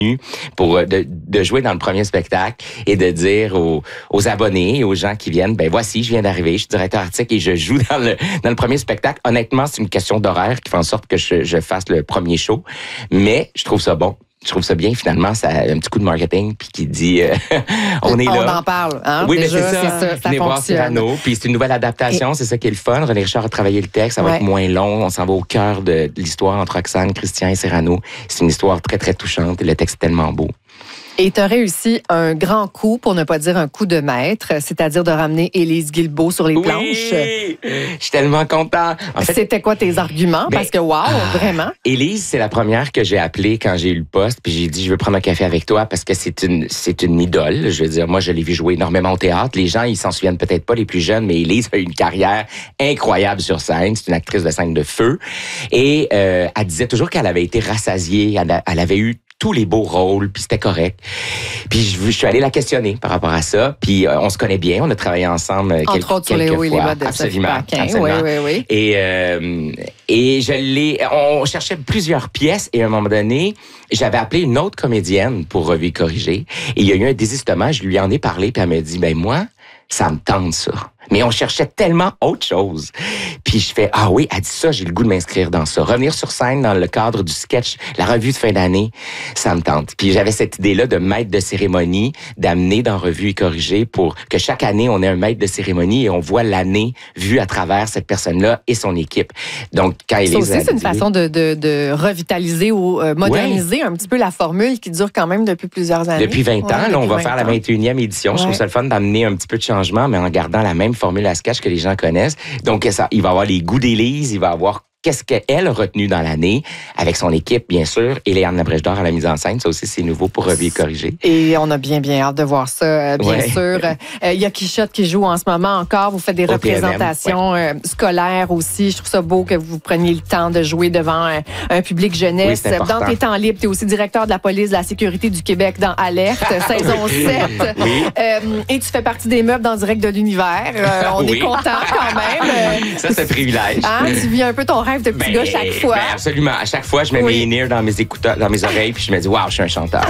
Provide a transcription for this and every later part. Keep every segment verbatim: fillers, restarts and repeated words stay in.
pour de, de jouer dans le premier spectacle et de dire aux, aux abonnés et aux gens qui viennent, ben voici, je viens d'arriver, je suis directeur artistique et je joue dans le dans le premier spectacle. Honnêtement, c'est une question d'horaire qui fait en sorte que je, je fasse le premier show, mais je trouve ça bon. Je trouve ça bien, finalement, ça a un petit coup de marketing, puis qui dit, euh, on est on là. On en parle, hein? Oui, déjà, mais c'est ça. c'est ça, ça Venez voir fonctionne. Cyrano, puis c'est une nouvelle adaptation, et... c'est ça qui est le fun. René Richard a travaillé le texte, ça va ouais. être moins long, on s'en va au cœur de, de l'histoire entre Roxane, Christian et Cyrano. C'est une histoire très, très touchante, et le texte est tellement beau. Et tu as réussi un grand coup, pour ne pas dire un coup de maître, c'est-à-dire de ramener Élise Guilbeault sur les oui! planches. Je suis tellement content. En fait, c'était quoi tes arguments? Ben, parce que, wow, ah, vraiment. Élise, c'est la première que j'ai appelée quand j'ai eu le poste, puis j'ai dit, je veux prendre un café avec toi parce que c'est une, c'est une idole. Je veux dire, moi, je l'ai vu jouer énormément au théâtre. Les gens, ils s'en souviennent peut-être pas, les plus jeunes, mais Élise a eu une carrière incroyable sur scène. C'est une actrice de scène de feu. Et euh, elle disait toujours qu'elle avait été rassasiée. Elle, a, elle avait eu tous les beaux rôles, puis c'était correct. Puis je, je suis allée la questionner par rapport à ça. Puis euh, on se connaît bien, on a travaillé ensemble Entre quelques, autres sur les hauts et les bas de absolument, Paquin. absolument. Oui, oui, oui. Et euh, et je l'ai, on cherchait plusieurs pièces et à un moment donné, j'avais appelé une autre comédienne pour Revue et corriger. Et il y a eu un désistement, je lui en ai parlé, puis elle m'a dit, ben moi, ça me tente ça. Mais on cherchait tellement autre chose. Puis je fais, ah oui, elle dit ça, j'ai le goût de m'inscrire dans ça. Revenir sur scène dans le cadre du sketch, la revue de fin d'année, ça me tente. Puis j'avais cette idée-là de maître de cérémonie, d'amener dans Revue et corriger pour que chaque année, on ait un maître de cérémonie et on voit l'année vue à travers cette personne-là et son équipe. Donc, quand Élise... Ça aussi, c'est une façon de, de, de revitaliser ou euh, moderniser ouais. un petit peu la formule qui dure quand même depuis plusieurs années. Depuis vingt ouais, ans, là, on va faire ans. la vingt et unième édition. Ouais. Je trouve ça le fun d'amener un petit peu de changement, mais en gardant la même formule à sketch que les gens connaissent. Donc, ça, il va avoir les goûts d'Élise, il va avoir qu'est-ce qu'elle a retenu dans l'année, avec son équipe, bien sûr, et Léane Labrèche d'Or à la mise en scène. Ça aussi, c'est nouveau pour Revue et corriger. Et on a bien, bien hâte de voir ça, bien ouais. sûr. Il euh, y a Quichotte qui joue en ce moment encore. Vous faites des Au représentations ouais. euh, scolaires aussi. Je trouve ça beau que vous preniez le temps de jouer devant un, un public jeunesse. Oui, dans tes temps libres, tu es aussi directeur de la police de la sécurité du Québec dans Alerte, saison sept. Oui. Euh, et tu fais partie des meubles dans Direct de l'univers. Euh, on oui. est content quand même. Ça, c'est un privilège. Hein, tu vis un peu ton rêve de petit ben, gars chaque fois. Ben absolument. À chaque fois, je mets oui. mes ears dans mes écouteurs, dans mes oreilles, puis je me dis, waouh, je suis un chanteur.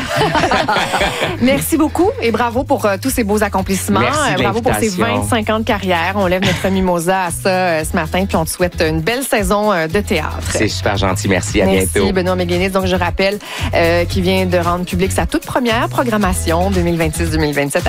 Merci beaucoup et bravo pour euh, tous ces beaux accomplissements. Merci de bravo pour ces vingt-cinq ans de carrière. On lève notre mimosa à ça euh, ce matin, puis on te souhaite une belle saison euh, de théâtre. C'est super gentil. Merci. À Merci, bientôt. Merci, Benoît Méguénis. Donc, je rappelle euh, qu'il vient de rendre publique sa toute première programmation deux mille vingt-six deux mille vingt-sept